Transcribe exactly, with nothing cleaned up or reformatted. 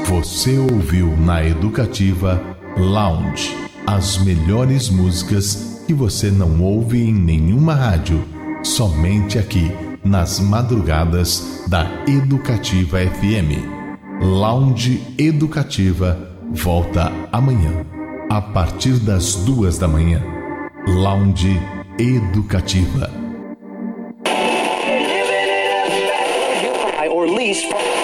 Você ouviu na Educativa Lounge as melhores músicas que você não ouve em nenhuma rádio, somente aqui nas madrugadas da Educativa F M. Lounge Educativa volta amanhã, a partir das duas da manhã. Lounge Educativa. Or least